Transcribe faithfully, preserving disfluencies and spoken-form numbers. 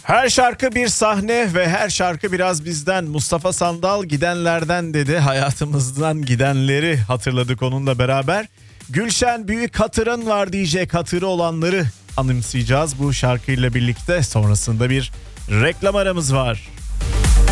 Her şarkı bir sahne ve her şarkı biraz bizden. Mustafa Sandal gidenlerden dedi. Hayatımızdan gidenleri hatırladık onunla beraber. Gülşen Büyük Hatırın var diyecek, hatırı olanları anımsayacağız bu şarkıyla birlikte. Sonrasında bir reklam aramız var.